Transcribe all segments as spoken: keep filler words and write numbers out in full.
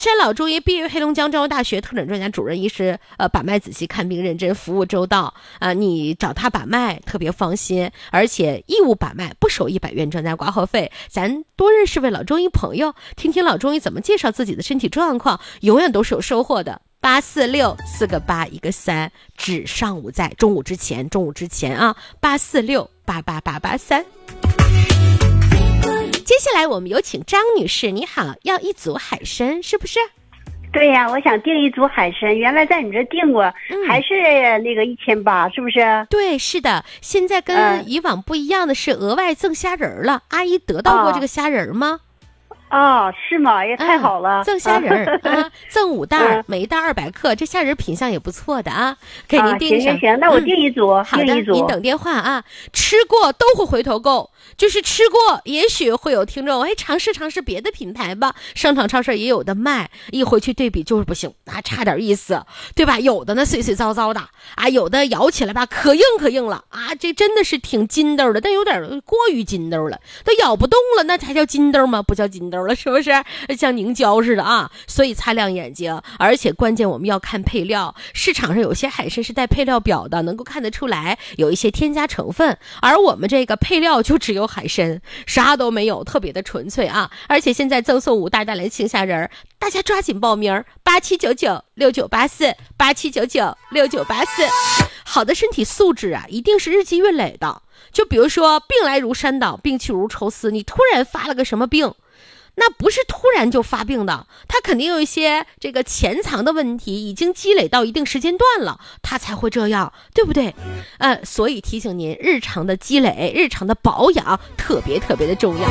山老中医毕业于黑龙江交通大学特诊专家主任医师，呃，把脉仔细，看病认真，服务周到啊、呃！你找他把脉特别放心，而且义务把脉，不收一百元专家挂号费。咱多认识位老中医朋友，听听老中医怎么介绍自己的身体状况，永远都是有收获的。八四六四个八一个三，只上午在，中午之前，中午之前啊，八四六八八八八三。接下来我们有请张女士，你好，要一组海参是不是？ 对呀、啊，我想订一组海参，原来在你这订过、嗯、还是那个一千八，是不是？ 对，是的，现在跟以往不一样的是额外赠虾仁了、嗯、阿姨得到过这个虾仁吗？ 哦，是吗？也太好了！ 嗯、赠虾仁啊，赠五袋、嗯，每一袋二百克，这虾仁品相也不错的啊，给您订上。 啊、行行行，那我订一组， 嗯、好的，您等电话啊。吃过都会回头购，就是吃过，也许会有听众哎尝试尝试别的品牌吧，商场超市也有的卖，一回去对比就是不行啊，差点意思，对吧？有的呢碎碎糟糟的啊，有的咬起来吧可硬可硬了啊，这真的是挺筋斗的，但有点过于筋斗了，都咬不动了，那才叫筋斗吗？不叫筋斗了，是不是？像凝胶似的啊，所以擦亮眼睛，而且关键我们要看配料，市场上有些海参是带配料表的，能够看得出来有一些添加成分，而我们这个配料就只有海参，啥都没有，特别的纯粹啊！而且现在赠送五袋大连青虾仁，大家抓紧报名，八七九九六九八四，八七九九六九八四。好的身体素质啊，一定是日积月累的。就比如说病来如山倒，病去如抽丝，你突然发了个什么病，那不是突然就发病的，它肯定有一些这个潜藏的问题，已经积累到一定时间段了，它才会这样，对不对？呃，所以提醒您，日常的积累，日常的保养特别特别的重要。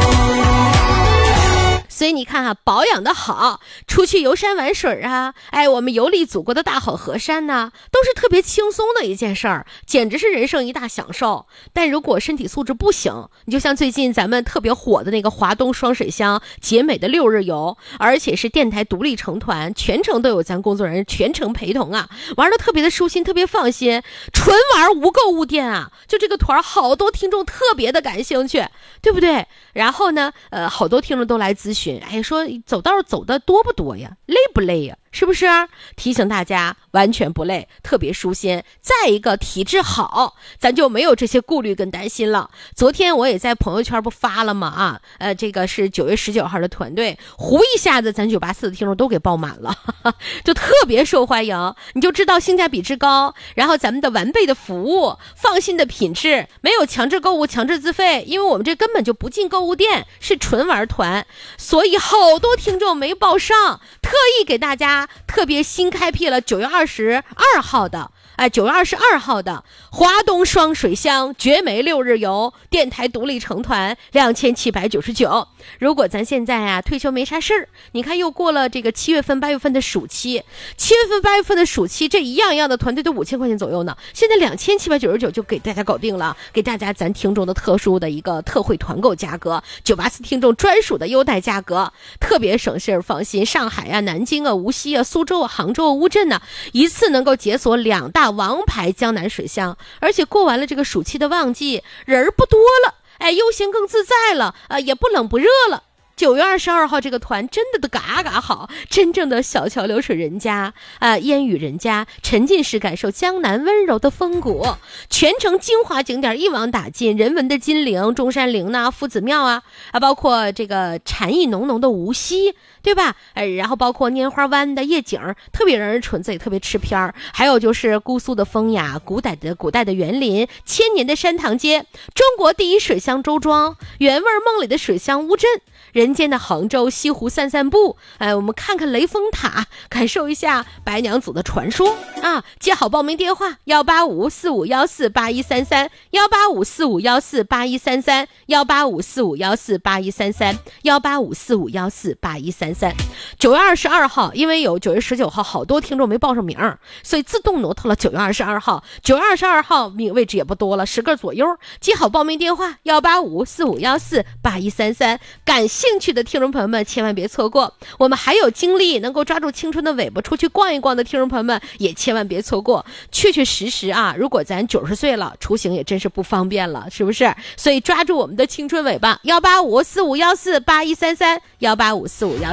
所以你看啊，保养的好，出去游山玩水啊，哎，我们游历祖国的大好河山呢、啊，都是特别轻松的一件事儿，简直是人生一大享受。但如果身体素质不行，你就像最近咱们特别火的那个华东双水乡节美的六日游，而且是电台独立成团，全程都有咱工作人员全程陪同啊，玩的特别的舒心，特别放心，纯玩无购物店啊，就这个团好多听众特别的感兴趣，对不对？然后呢，呃，好多听众都来咨询。哎，说走道走的多不多呀？累不累呀？是不是？提醒大家，完全不累，特别舒心。再一个，体质好，咱就没有这些顾虑跟担心了。昨天我也在朋友圈不发了吗？啊，呃，这个是九月十九号的团队，呼一下子，咱九八四的听众都给爆满了，哈哈，就特别受欢迎。你就知道性价比之高，然后咱们的完备的服务，放心的品质，没有强制购物、强制自费，因为我们这根本就不进购物店，是纯玩团，所以好多听众没报上，特意给大家。特别新开辟了九月二十二号的，哎，九月二十二号的华东双水乡绝美六日游电台独立成团两千七百九十九。如果咱现在啊退休没啥事儿，你看又过了这个七月份、八月份的暑期，七月份、八月份的暑期，这一样一样的团队都五千块钱左右呢，现在两千七百九十九就给大家搞定了，给大家咱听众的特殊的一个特惠团购价格，九八四听众专属的优待价格，特别省事儿，放心。上海啊、南京啊、无锡啊、苏州啊、杭州啊、乌镇呢、啊，一次能够解锁两大王牌江南水乡，而且过完了这个暑期的旺季，人儿不多了，哎，悠闲更自在了，啊、呃，也不冷不热了。九月二十二号这个团真的都嘎嘎好，真正的小桥流水人家啊、呃，烟雨人家，沉浸式感受江南温柔的风骨，全程精华景点一网打尽，人文的金陵、中山陵呐、夫子庙啊，啊，包括这个禅意浓浓的无锡，对吧？呃，然后包括拈花湾的夜景，特别让人纯粹，特别吃片儿。还有就是姑苏的风雅，古代的古代的园林，千年的山塘街，中国第一水乡周庄，原味梦里的水乡乌镇。人间的杭州西湖散散步，哎，我们看看雷峰塔，感受一下白娘子的传说啊！接好报名电话：幺八五四五幺四八一三三，幺八五四五幺四八一三三，幺八五四五幺四八一三三，幺八五四五幺四八一三三。九月二十二号，因为有九月十九号好多听众没报上名，所以自动挪到了九月二十二号。九月二十二号名位置也不多了，十个左右。接好报名电话：幺八五四五幺四八一三三。感谢兴趣的听众朋友们千万别错过，我们还有精力能够抓住青春的尾巴出去逛一逛的听众朋友们也千万别错过。确确实实啊，如果咱九十岁了出行也真是不方便了，是不是？所以抓住我们的青春尾巴，幺八五四五幺四八一三三，幺八五四五幺四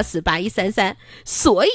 四八一三三。所以